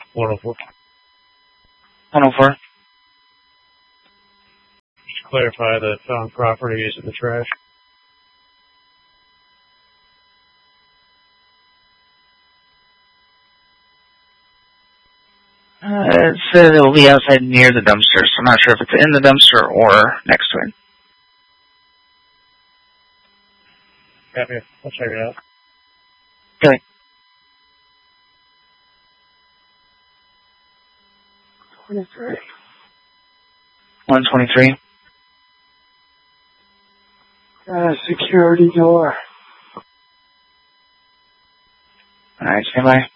104. 104. Just clarify the found property is in the trash. It said it will be outside near the dumpster, so I'm not sure if it's in the dumpster or next to it. Copy. I'll check it out. Okay. 23. 123. Security door. Alright, stand by.